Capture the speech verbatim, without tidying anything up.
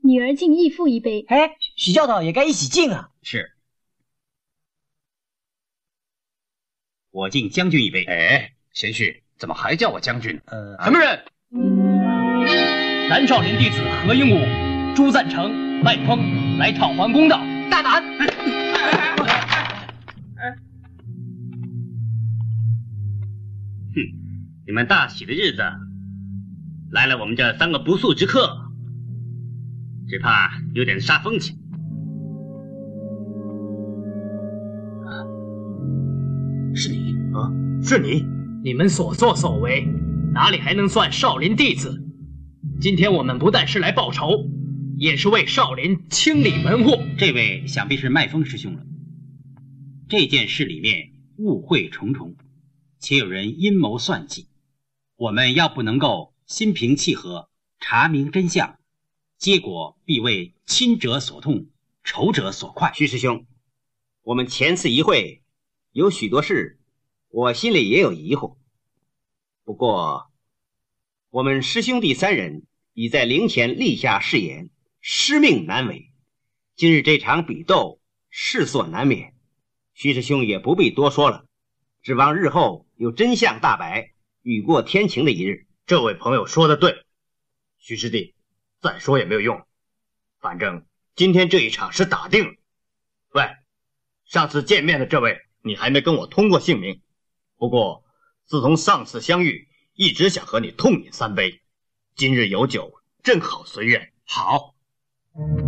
女儿敬义父一杯。 哎，许教导也该一起敬啊。 是。我敬将军一杯。 哎，贤婿，怎么还叫我将军？ 呃， 什么人？南少林弟子何应武、朱赞成、麦风来讨还公道。大胆！ 哼，你们大喜的日子，来了我们这三个不速之客，只怕有点煞风景。 是你啊，是你！ 你们所作所为，哪里还能算少林弟子？今天我们不但是来报仇，也是为少林清理门户。 这位想必是麦风师兄了。这件事里面误会重重，且有人阴谋算计。我们要不能够心平气和，查明真相，结果必为亲者所痛，仇者所快。 徐师兄，我们前次一会有许多事，我心里也有疑惑。不过，我们师兄弟三人已在灵前立下誓言，师命难违。今日这场比斗，势所难免。徐师兄也不必多说了，指望日后有真相大白，雨过天晴的一日。 这位朋友说的对，徐师弟，再说也没有用，反正今天这一场是打定了。喂，上次见面的这位，你还没跟我通过姓名。不过自从上次相遇，一直想和你痛饮三杯，今日有酒，正好随缘。 好。